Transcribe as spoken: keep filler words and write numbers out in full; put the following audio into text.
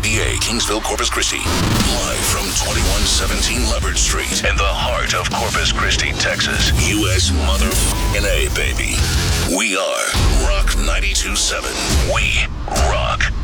B A, Kingsville, Corpus Christi. Live from twenty-one seventeen Leopard Street in the heart of Corpus Christi, Texas. U S motherfucking A, baby. We are Rock ninety-two point seven. We rock.